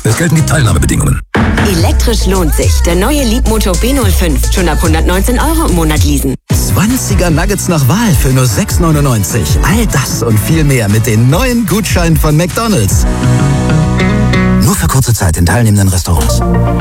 Es gelten die Teilnahmebedingungen. Elektrisch lohnt sich. Der neue Leapmotor B05. Schon ab 119 € im Monat leasen. 20er Nuggets nach Wahl für nur 6,99 €. All das und viel mehr mit den neuen Gutscheinen von McDonald's. Nur für kurze Zeit in teilnehmenden Restaurants.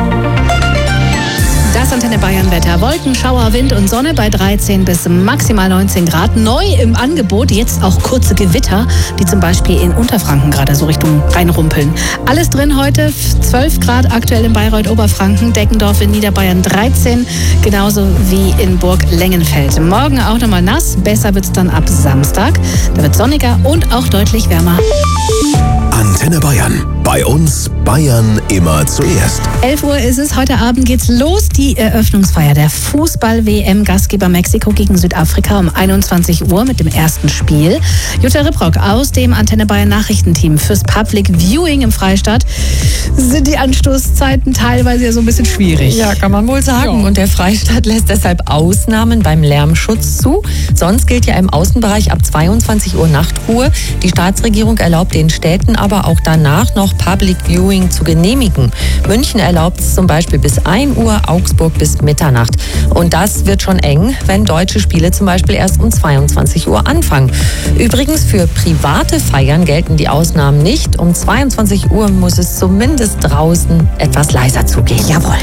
Das Antenne Bayern Wetter. Wolken, Schauer, Wind und Sonne bei 13 bis maximal 19 Grad. Neu im Angebot jetzt auch kurze Gewitter, die zum Beispiel in Unterfranken gerade so Richtung reinrumpeln. Alles drin heute, 12 Grad aktuell in Bayreuth, Oberfranken, Deckendorf in Niederbayern 13, genauso wie in Burg Lengenfeld. Morgen auch nochmal nass, besser wird's dann ab Samstag. Da wird sonniger und auch deutlich wärmer. Antenne Bayern. Bei uns Bayern immer zuerst. 11 Uhr ist es. Heute Abend geht's los. Die Eröffnungsfeier der Fußball-WM-Gastgeber Mexiko gegen Südafrika um 21 Uhr mit dem ersten Spiel. Jutta Ripprock aus dem Antenne Bayern Nachrichtenteam fürs Public Viewing im Freistaat. Sind die Anstoßzeiten teilweise ja so ein bisschen schwierig. Ja, kann man wohl sagen. Ja. Und der Freistaat lässt deshalb Ausnahmen beim Lärmschutz zu. Sonst gilt ja im Außenbereich ab 22 Uhr Nachtruhe. Die Staatsregierung erlaubt den Städten aber auch danach noch Public Viewing zu genehmigen. München erlaubt es zum Beispiel bis 1 Uhr, Augsburg bis Mitternacht. Und das wird schon eng, wenn deutsche Spiele zum Beispiel erst um 22 Uhr anfangen. Übrigens für private Feiern gelten die Ausnahmen nicht. Um 22 Uhr muss es zumindest draußen etwas leiser zugehen. Jawohl.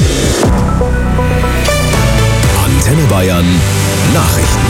Antenne Bayern Nachrichten.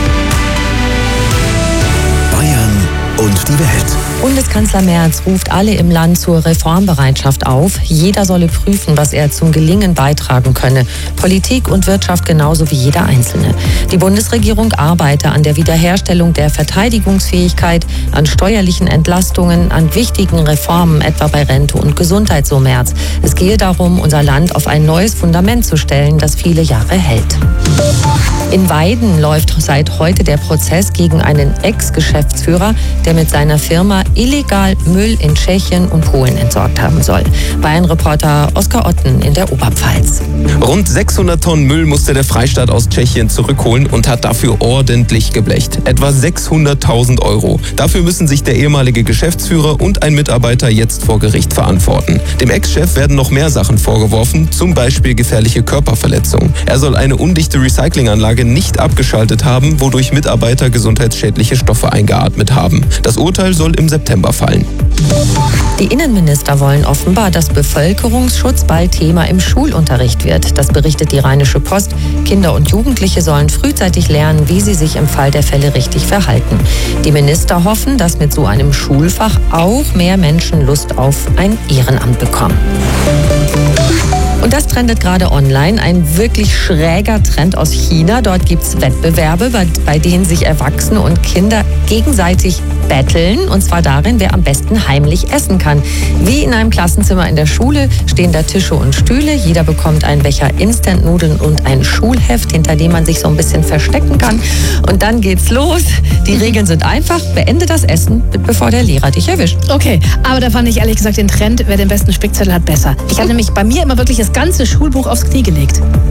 Bayern und die Welt. Bundeskanzler Merz ruft alle im Land zur Reformbereitschaft auf. Jeder solle prüfen, was er zum Gelingen beitragen könne. Politik und Wirtschaft genauso wie jeder Einzelne. Die Bundesregierung arbeite an der Wiederherstellung der Verteidigungsfähigkeit, an steuerlichen Entlastungen, an wichtigen Reformen, etwa bei Rente und Gesundheit, so Merz. Es gehe darum, unser Land auf ein neues Fundament zu stellen, das viele Jahre hält. In Weiden läuft seit heute der Prozess gegen einen Ex-Geschäftsführer, der mit seiner Firma illegal Müll in Tschechien und Polen entsorgt haben soll. Bayern-Reporter Oskar Otten in der Oberpfalz. Rund 600 Tonnen Müll musste der Freistaat aus Tschechien zurückholen und hat dafür ordentlich geblecht. Etwa 600.000 €. Dafür müssen sich der ehemalige Geschäftsführer und ein Mitarbeiter jetzt vor Gericht verantworten. Dem Ex-Chef werden noch mehr Sachen vorgeworfen, zum Beispiel gefährliche Körperverletzung. Er soll eine undichte Recyclinganlage nicht abgeschaltet haben, wodurch Mitarbeiter gesundheitsschädliche Stoffe eingeatmet haben. Das Urteil soll im September fallen. Die Innenminister wollen offenbar, dass Bevölkerungsschutz bald Thema im Schulunterricht wird. Das berichtet die Rheinische Post. Kinder und Jugendliche sollen frühzeitig lernen, wie sie sich im Fall der Fälle richtig verhalten. Die Minister hoffen, dass mit so einem Schulfach auch mehr Menschen Lust auf ein Ehrenamt bekommen. Und das trendet gerade online. Ein wirklich schräger Trend aus China. Dort gibt es Wettbewerbe, bei denen sich Erwachsene und Kinder gegenseitig betteln. Und zwar darin, wer am besten heimlich essen kann. Wie in einem Klassenzimmer in der Schule stehen da Tische und Stühle. Jeder bekommt einen Becher Instant-Nudeln und ein Schulheft, hinter dem man sich so ein bisschen verstecken kann. Und dann geht's los. Die Regeln sind einfach. Beende das Essen, bevor der Lehrer dich erwischt. Okay, aber da fand ich ehrlich gesagt den Trend, wer den besten Spickzettel hat, besser. Ich habe nämlich bei mir immer wirklich das ganze Schulbuch aufs Knie gelegt.